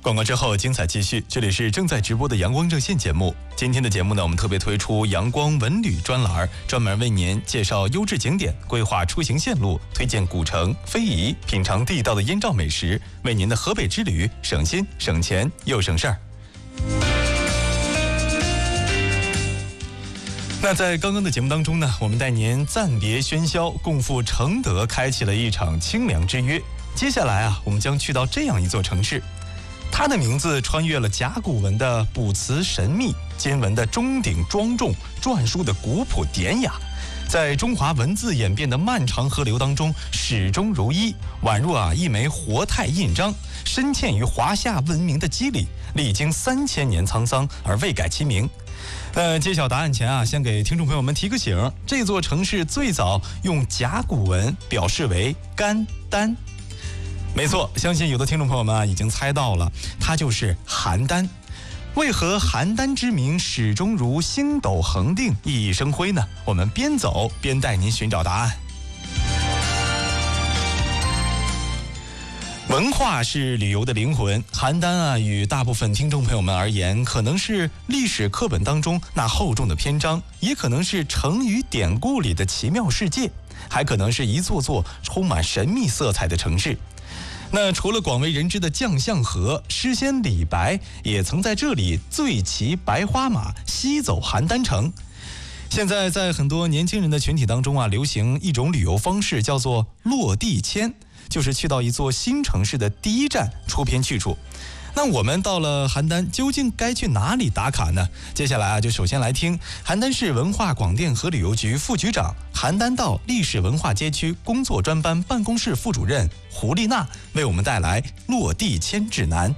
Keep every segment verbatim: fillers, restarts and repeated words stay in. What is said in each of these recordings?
广告之后，精彩继续。这里是正在直播的阳光热线节目。今天的节目呢，我们特别推出阳光文旅专栏，专门为您介绍优质景点，规划出行线路，推荐古城、非遗，品尝地道的燕赵美食，为您的河北之旅省心、省钱又省事儿。那在刚刚的节目当中呢，我们带您暂别喧嚣，共赴承德，开启了一场清凉之约。接下来啊，我们将去到这样一座城市。它的名字穿越了甲骨文的卜辞神秘，金文的钟鼎庄重，篆书的古朴典雅，在中华文字演变的漫长河流当中始终如一，宛若啊一枚活态印章，深嵌于华夏文明的肌理，历经三千年沧桑而未改其名。呃，揭晓答案前啊，先给听众朋友们提个醒，这座城市最早用甲骨文表示为甘丹。没错，相信有的听众朋友们啊已经猜到了，它就是邯郸。为何邯郸之名始终如星斗恒定，熠熠生辉呢？我们边走边带您寻找答案。文化是旅游的灵魂，邯郸啊，与大部分听众朋友们而言，可能是历史课本当中那厚重的篇章，也可能是成语典故里的奇妙世界，还可能是一座座充满神秘色彩的城市。那除了广为人知的将相和，诗仙李白也曾在这里醉骑白花马，西走邯郸城。现在在很多年轻人的群体当中啊，流行一种旅游方式，叫做落地签，就是去到一座新城市的第一站出片去处。那我们到了邯郸，究竟该去哪里打卡呢？接下来啊，就首先来听邯郸市文化广电和旅游局副局长、邯郸道历史文化街区工作专班办公室副主任胡丽娜为我们带来落地签指南。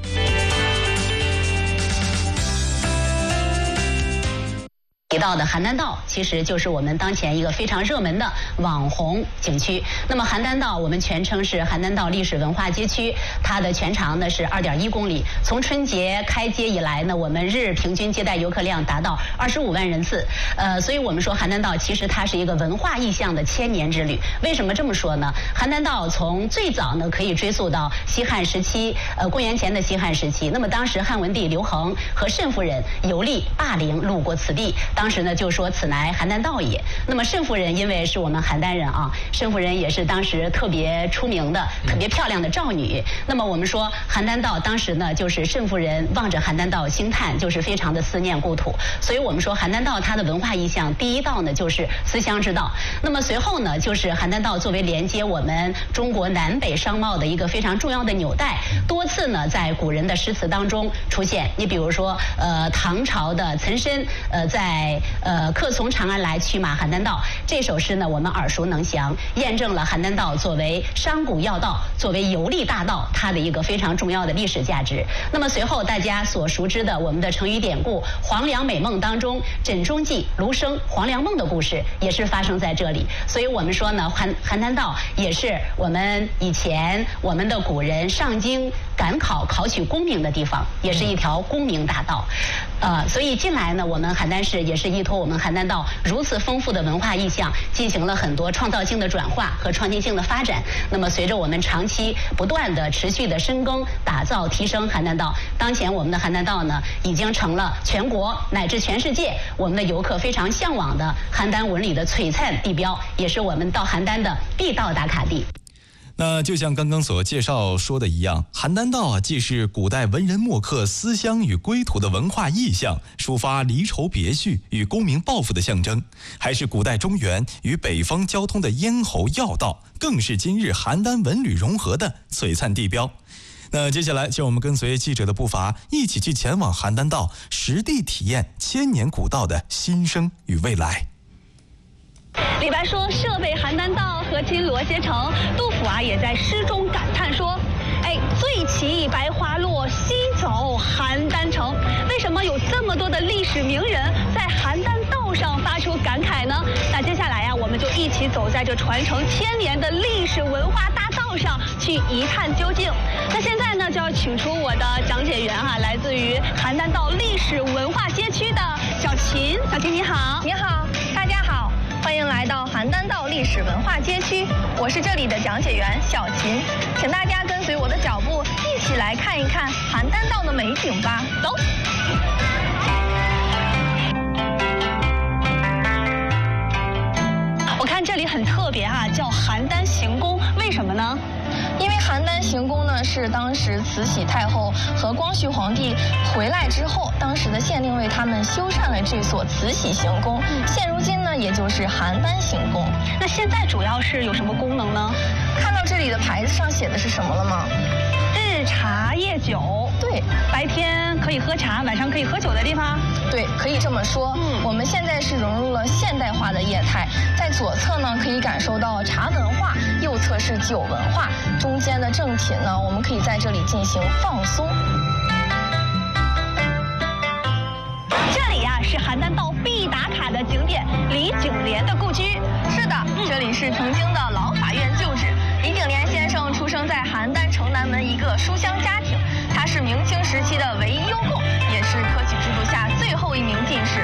提到的邯郸道其实就是我们当前一个非常热门的网红景区。那么邯郸道我们全称是邯郸道历史文化街区，它的全长呢是二点一公里。从春节开街以来呢，我们日平均接待游客量达到二十五万人次。呃，所以我们说邯郸道其实它是一个文化意象的千年之旅。为什么这么说呢？邯郸道从最早呢可以追溯到西汉时期，呃，公元前的西汉时期。那么当时汉文帝刘恒和慎夫人游历霸陵，路过此地。当时呢就说此乃邯郸道也。那么慎夫人因为是我们邯郸人啊，慎夫人也是当时特别出名的、特别漂亮的赵女。那么我们说邯郸道当时呢，就是慎夫人望着邯郸道兴叹，就是非常的思念故土。所以我们说邯郸道它的文化意象，第一道呢就是思乡之道。那么随后呢，就是邯郸道作为连接我们中国南北商贸的一个非常重要的纽带，多次呢在古人的诗词当中出现。你比如说，呃，唐朝的岑参，呃，在呃，客从长安来，驱马邯郸道。这首诗呢，我们耳熟能详，验证了邯郸道作为商贾要道、作为游历大道，它的一个非常重要的历史价值。那么随后大家所熟知的我们的成语典故《黄粱美梦》当中，枕中记、卢生黄粱梦的故事也是发生在这里。所以我们说呢，邯邯郸道也是我们以前我们的古人上京赶考、考取功名的地方，也是一条功名大道。呃，所以近来呢，我们邯郸市也是依托我们邯郸道如此丰富的文化意象，进行了很多创造性的转化和创新性的发展。那么随着我们长期不断的持续的深耕、打造、提升邯郸道，当前我们的邯郸道呢，已经成了全国乃至全世界我们的游客非常向往的邯郸文旅的璀璨地标，也是我们到邯郸的必到打卡地。 那就像刚刚所介绍说的一样，邯郸道啊，既是古代文人墨客思乡与归途的文化意象，抒发离愁别绪与功名抱负的象征，还是古代中原与北方交通的咽喉要道，更是今日邯郸文旅融合的璀璨地标。那接下来就我们跟随记者的步伐，一起去前往邯郸道，实地体验千年古道的新生与未来。 李白说设备邯郸道，和亲罗街城。杜甫啊也在诗中感叹说，哎，醉骑白花落，西走邯郸城。为什么有这么多的历史名人在邯郸道上发出感慨呢？那接下来呀、啊，我们就一起走在这传承千年的历史文化大道上，去一探究竟。那现在呢，就要请出我的讲解员哈、啊，来自于邯郸道历史文化街区的小秦。小秦你好。 你好，大家好。欢迎来到邯郸道历史文化街区，我是这里的讲解员小秦，请大家跟随我的脚步，一起来来看一看邯郸道的美景吧。走。 我看这里很特别啊，叫邯郸行宫，为什么呢？ 因为邯郸行宫呢是当时慈禧太后和光绪皇帝回来之后，当时的县令为他们修缮了这所慈禧行宫，现如今呢也就是邯郸行宫。 那现在主要是有什么功能呢？ 看到这里的牌子上写的是什么了吗？ 日茶夜酒。 对， 白天可以喝茶，晚上可以喝酒的地方。 对，可以这么说。嗯，我们现在是融入了现代化的业态，在左侧呢可以感受到茶文化，右侧是酒文化，中间的正品呢，我们可以在这里进行放松。 这里呀、啊、是邯郸道必打卡的景点，李景莲的故居。 是的，嗯、这里是曾经的老法院旧址。李景莲先生出生在邯郸城南门一个书香家庭，他是明清时期的唯一优贡，也是科举制度下最后一名进士。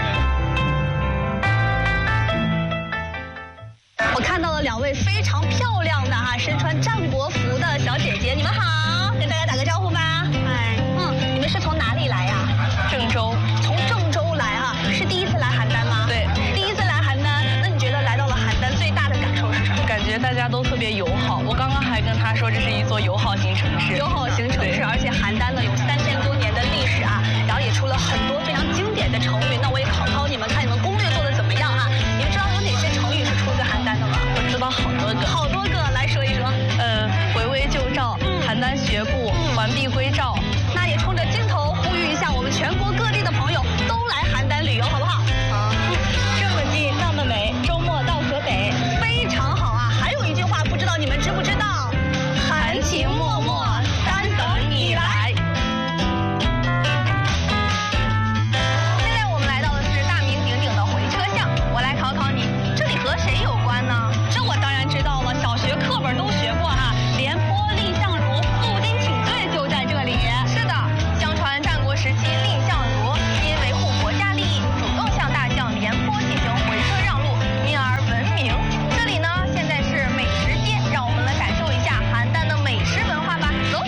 我看到了两位非常漂亮的哈、啊，身穿战国服的小姐姐，你们好，跟大家打个招呼吧。哎，嗯，你们是从哪里来呀？ 郑州， 从郑州来哈、啊，是第一次来邯郸吗？ 对， 第一次来邯郸。那你觉得来到了邯郸最大的感受是什么？ 感觉大家都特别友好。我刚刚还跟他说这是一座友好型城市。 友好型城市，而且邯郸呢有三千多年的历史啊，然后也出了很多非常经典的成语。那我也考考你们，看你们攻略做的怎么样啊？你们知道有哪些成语是出自邯郸的吗？ 我知道好多个， 好多个，来说一说。 呃，回威旧照，嗯、邯郸学步，嗯、完璧归赵。 那也冲着镜头呼吁一下，我们全国各地的朋友都来邯郸旅游，好不好？ 好。 这么近，那么美，周末到河北，非常好啊！还有一句话，不知道你们知不知道？ 含情脉脉，单等你来。现在我们来到的是大名鼎鼎的回车巷，我来考考你，这里和谁有关呢？ 这我当然知道了，小学课本都学过哈、啊，廉颇、蔺相如负荆请罪就在这里。 是的，相传战国时期，蔺相如因维护国家利益，主动向大将廉颇进行回车让路，因而闻名。这里呢，现在是美食街，让我们来感受一下邯郸的美食文化吧。走。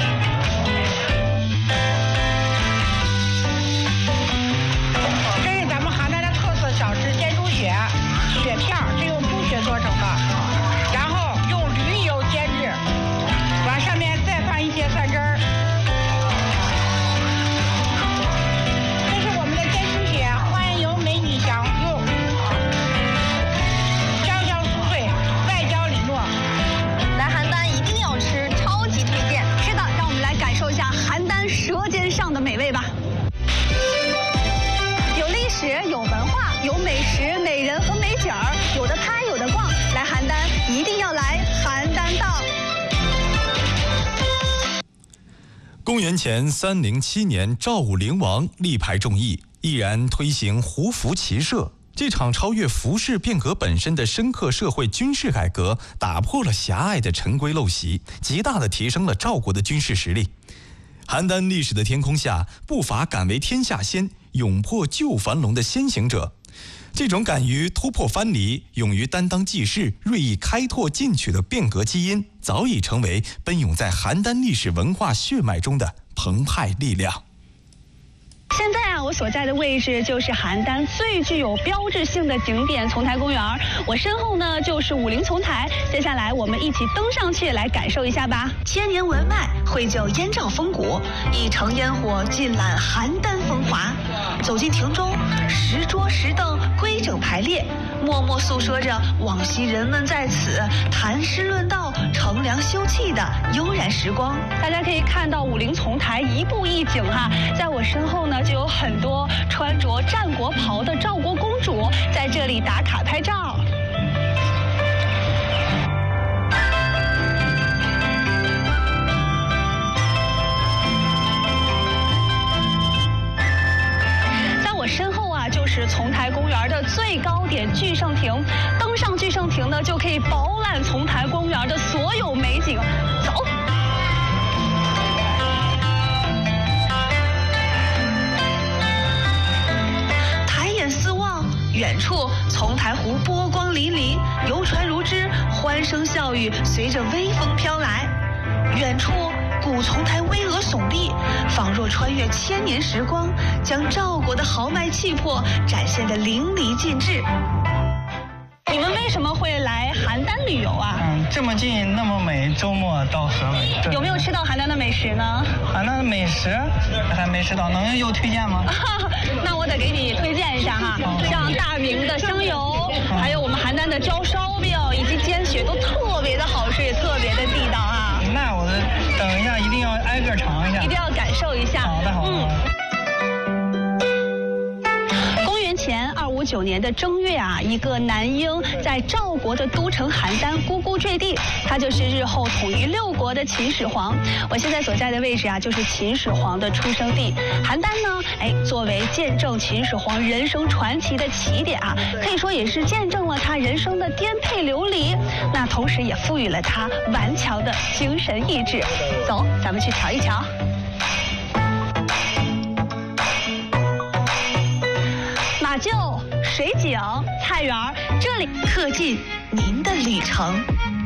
这是咱们邯郸的特色小吃煎猪血，血片是用猪血做成的，然后用驴油煎制，往上面再放一些蒜汁儿。这是我们的煎猪血，欢迎美女享用，香香酥脆，外焦里糯。 来邯郸一定要吃，超级推荐。 是的，让我们来感受一下邯郸舌尖上的美味吧。有历史，有文化，有美食、美人和美景儿，有的拍，有的逛。来邯郸一定要来邯郸道。 公元前三零七年，赵武灵王力排众议，毅然推行胡服骑射。这场超越服饰变革本身的深刻社会军事改革，打破了狭隘的陈规陋习，极大地提升了赵国的军事实力。邯郸历史的天空下，不乏敢为天下先、勇破旧樊笼的先行者。这种敢于突破藩篱、勇于担当济世、锐意开拓进取的变革基因，早已成为奔涌在邯郸历史文化血脉中的澎湃力量。 现在啊，我所在的位置就是邯郸最具有标志性的景点丛台公园。我身后呢就是武陵丛台，接下来我们一起登上去来感受一下吧。千年文脉绘就燕赵风骨，一城烟火尽览邯郸风华。走进庭中，石桌石凳规整排列，默默诉说着往昔人们在此谈诗论道、乘凉休憩的悠然时光。大家可以看到武陵丛台一步一景哈，在我身后呢就有很多穿着战国袍的赵国公主在这里打卡拍照。在我身后啊，就是丛台公园的最高点聚盛亭。登上聚盛亭呢，就可以饱览丛台公园的所有美景。走。远处丛台湖波光粼粼，游船如织，欢声笑语随着微风飘来。远处古丛台巍峨耸立，仿若穿越千年时光，将赵国的豪迈气魄展现得淋漓尽致。你们为什么会来邯郸旅游啊？ 嗯，这么近，那么美，周末到河北。 有没有吃到邯郸的美食呢？ 邯郸的美食还没吃到，能有推荐吗？ 那我得给你推荐一下哈，像大名的香油，还有我们邯郸的焦烧饼以及煎雪都特别的好吃，也特别的地道啊。 那我等一下一定要挨个尝一下， 一定要感受一下。 好的，好的。嗯前二五九年的正月啊，一个男婴在赵国的都城邯郸咕咕坠地，他就是日后统一六国的秦始皇。我现在所在的位置啊，就是秦始皇的出生地。邯郸呢，哎，作为见证秦始皇人生传奇的起点啊，可以说也是见证了他人生的颠沛流离。那同时也赋予了他顽强的精神意志。走，咱们去瞧一瞧。马厩、水井、菜园，这里刻进您的旅程。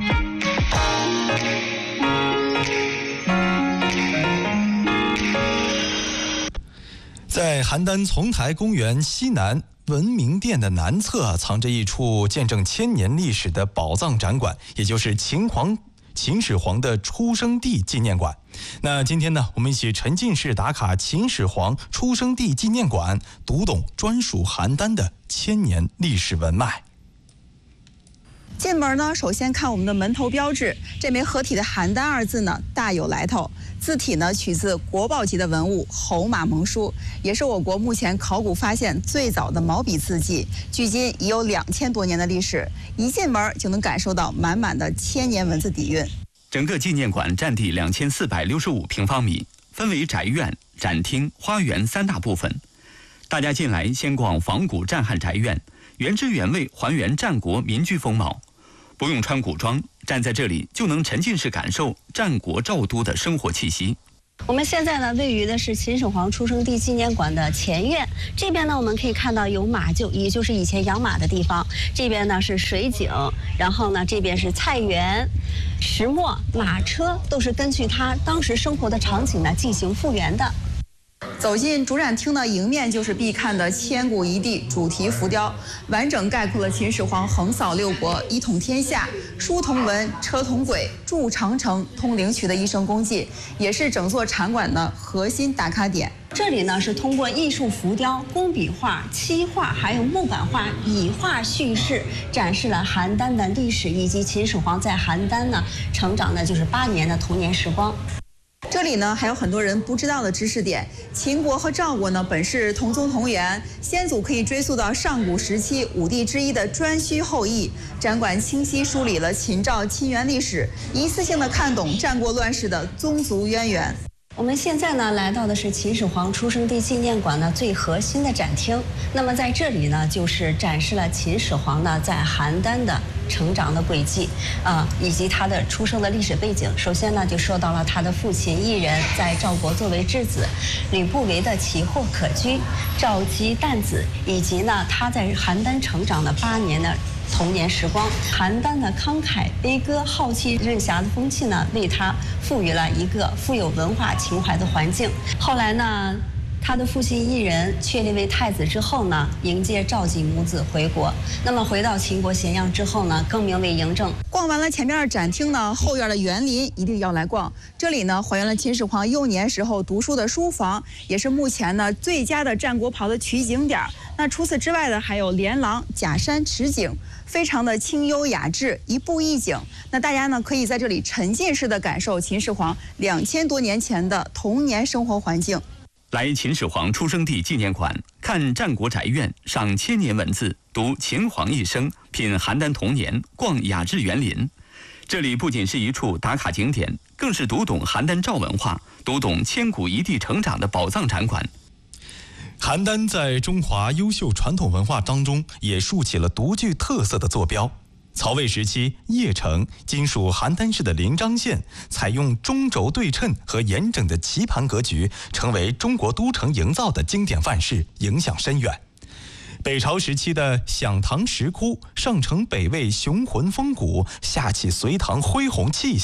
在邯郸丛台公园西南文明殿的南侧，藏着一处见证千年历史的宝藏展馆，也就是秦皇秦始皇的出生地纪念馆。那今天呢，我们一起沉浸式打卡秦始皇出生地纪念馆，读懂专属邯郸的千年历史文脉。 进门呢，首先看我们的门头标志，这枚合体的邯郸二字呢大有来头，字体呢取自国宝级的文物侯马盟书，也是我国目前考古发现最早的毛笔字迹，距今已有两千多年的历史。一进门就能感受到满满的千年文字底蕴。 整个纪念馆占地两千四百六十五平方米，分为宅院、展厅、花园三大部分。大家进来先逛仿古战汉宅院，原汁原味还原战国民居风貌，不用穿古装，站在这里就能沉浸式感受战国赵都的生活气息。 我们现在呢，位于的是秦始皇出生地纪念馆的前院。这边呢，我们可以看到有马厩，也就是以前养马的地方。这边呢是水井，然后呢这边是菜园、石磨、马车，都是根据他当时生活的场景呢进行复原的。 走进主展厅的迎面就是必看的千古一帝主题浮雕，完整概括了秦始皇横扫六国、一统天下、书同文、车同轨、筑长城、通灵渠的一生功绩，也是整座场馆的核心打卡点。 这里呢是通过艺术浮雕、工笔画、漆画还有木板画以画叙事，展示了邯郸的历史以及秦始皇在邯郸呢成长的就是八年的童年时光。 这里呢还有很多人不知道的知识点，秦国和赵国呢本是同宗同源，先祖可以追溯到上古时期五帝之一的颛顼后裔。展馆清晰梳理了秦赵亲缘历史，一次性的看懂战国乱世的宗族渊源。 我们现在呢来到的是秦始皇出生地纪念馆呢最核心的展厅。那么在这里呢，就是展示了秦始皇呢在邯郸的成长的轨迹，啊、呃，以及他的出生的历史背景。首先呢，就说到了他的父亲异人在赵国作为质子，吕不韦的奇货可居，赵姬旦子，以及呢他在邯郸成长的八年的童年时光。邯郸的慷慨悲歌、好气任侠的风气呢，为他赋予了一个富有文化情怀的环境。后来呢，他的父亲异人确立为太子之后呢，迎接赵姬母子回国。那么回到秦国咸阳之后呢，更名为嬴政。 逛完了前面的展厅呢，后院的园林一定要来逛。这里呢，还原了秦始皇幼年时候读书的书房，也是目前呢最佳的战国袍的取景点。那除此之外的还有连廊、假山、池景，非常的清幽雅致，一步一景。那大家呢可以在这里沉浸式的感受秦始皇两千多年前的童年生活环境。 来秦始皇出生地纪念馆，看战国宅院，赏千年文字，读秦皇一生，品邯郸童年，逛雅致园林。这里不仅是一处打卡景点，更是读懂邯郸赵文化、读懂千古一帝成长的宝藏展馆。 邯郸在中华优秀传统文化当中也树起了独具特色的坐标。曹魏时期，邺城今属邯郸市的临漳县，采用中轴对称和严整的棋盘格局，成为中国都城营造的经典范式，影响深远。北朝时期的响堂石窟，上承北魏雄浑风骨，下启隋唐恢宏气象，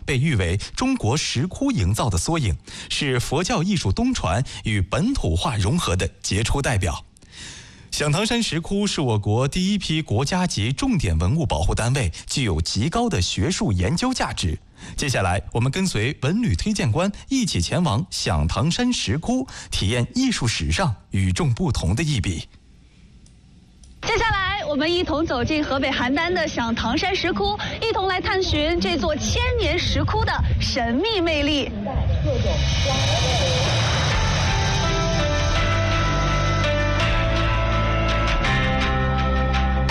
被誉为中国石窟营造的缩影，是佛教艺术东传与本土化融合的杰出代表。响堂山石窟是我国第一批国家级重点文物保护单位，具有极高的学术研究价值。接下来，我们跟随文旅推荐官一起前往响堂山石窟，体验艺术史上与众不同的一笔。 接下来，我们一同走进河北邯郸的响堂山石窟，一同来探寻这座千年石窟的神秘魅力。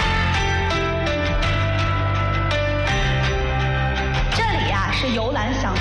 这里呀、啊、是游览响